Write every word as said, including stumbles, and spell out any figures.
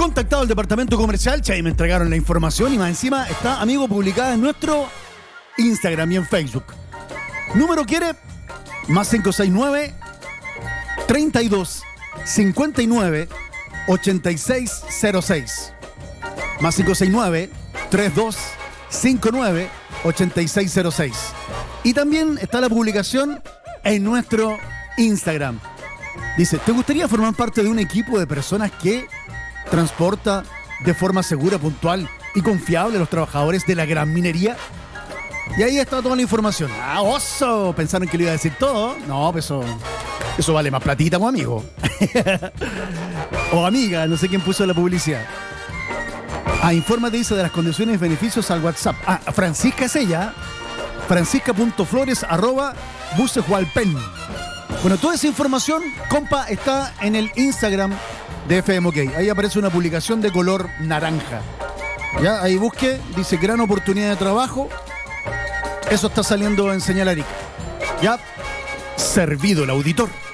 Contactado al departamento comercial, che, me entregaron la información y más encima está, amigo, publicada en nuestro Instagram y en Facebook. Número quiere más cinco seis nueve, treinta y dos, cincuenta y nueve, ochenta y seis cero seis. Más cinco seis nueve, treinta y dos, cincuenta y nueve, ochenta y seis cero seis. Y también está la publicación en nuestro Instagram. Dice, ¿te gustaría formar parte de un equipo de personas que transporta de forma segura, puntual y confiable a los trabajadores de la gran minería? Y ahí está toda la información. ¡Ah, oso! ¿Pensaron que le iba a decir todo? No, pues eso, eso vale más platita, pues, amigo. O amiga, no sé quién puso la publicidad. Ah, infórmate, dice, de las condiciones y beneficios al WhatsApp. Ah, Francisca es ella. Francisca.flores arroba bucehualpen. Bueno, toda esa información, compa, está en el Instagram de F M OK. Ahí aparece una publicación de color naranja. Ya, ahí busque, dice gran oportunidad de trabajo. Eso está saliendo en Señal Arica. Ya, servido el auditor.